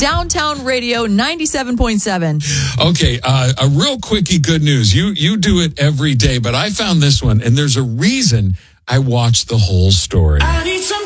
Downtown Radio 97.7. Okay, a real quickie good news. You do it every day, but I found this one, and there's a reason I watched the whole story. I need some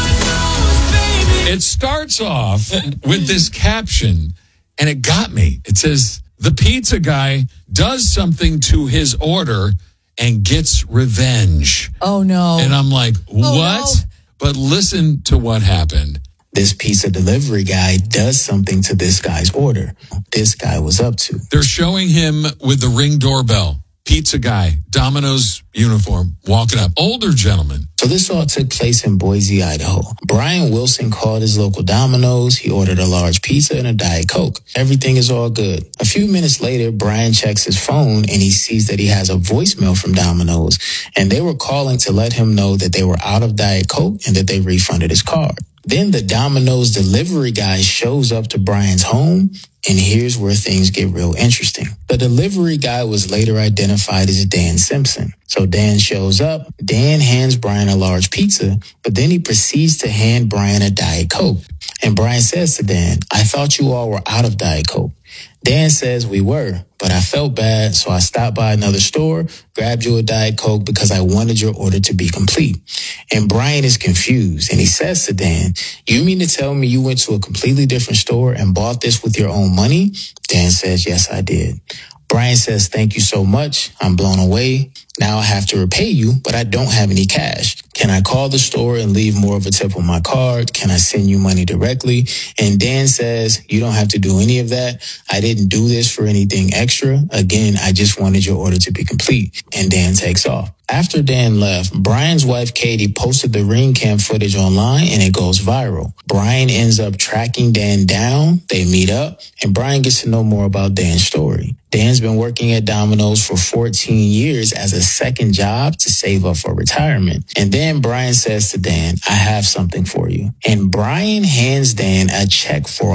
good news, baby. It starts off with this caption, and it got me. It says, the pizza guy does something to his order and gets revenge. Oh, no. And I'm like, what? No. But listen to what happened. This pizza delivery guy does something to this guy's order. This guy was up to. They're showing him with the Ring doorbell. Pizza guy, Domino's uniform, walking up. Older gentleman. So this all took place in Boise, Idaho. Brian Wilson called his local Domino's. He ordered a large pizza and a Diet Coke. Everything is all good. A few minutes later, Brian checks his phone and he sees that he has a voicemail from Domino's, and they were calling to let him know that they were out of Diet Coke and that they refunded his card. Then the Domino's delivery guy shows up to Brian's home, and here's where things get real interesting. The delivery guy was later identified as Dan Simpson. So Dan shows up, Dan hands Brian a large pizza, but then he proceeds to hand Brian a Diet Coke. And Brian says to Dan, I thought you all were out of Diet Coke. Dan says we were, but I felt bad, so I stopped by another store, grabbed you a Diet Coke because I wanted your order to be complete. And Brian is confused, and he says to Dan, you mean to tell me you went to a completely different store and bought this with your own money? Dan says, yes, I did. Brian says, thank you so much. I'm blown away. Now I have to repay you, but I don't have any cash. Can I call the store and leave more of a tip on my card? Can I send you money directly? And Dan says, you don't have to do any of that. I didn't do this for anything extra. Again, I just wanted your order to be complete. And Dan takes off. After Dan left, Brian's wife, Katie, posted the Ring cam footage online and it goes viral. Brian ends up tracking Dan down. They meet up and Brian gets to know more about Dan's story. Dan's been working at Domino's for 14 years as a second job to save up for retirement. And then Brian says to Dan, I have something for you. And Brian hands Dan a check for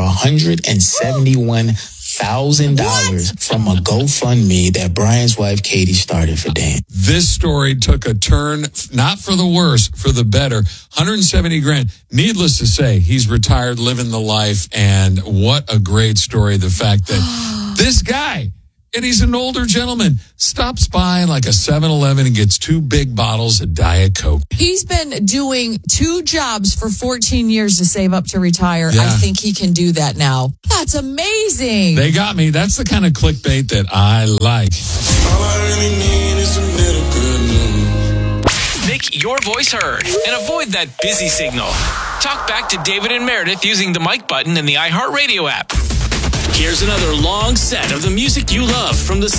$171,000 from a GoFundMe that Brian's wife, Katie, started for Dan. This story took a turn, not for the worse, for the better. 170 grand. Needless to say, he's retired, living the life. And what a great story. The fact that this guy, and he's an older gentleman, stops by like a 7-Eleven and gets 2 big bottles of Diet Coke. He's been doing 2 jobs for 14 years to save up to retire. Yeah. I think he can do that now. That's amazing. They got me. That's the kind of clickbait that I like. All I really need is a little good news. Make your voice heard and avoid that busy signal. Talk back to David and Meredith using the mic button in the iHeartRadio app. Here's another long set of the music you love from the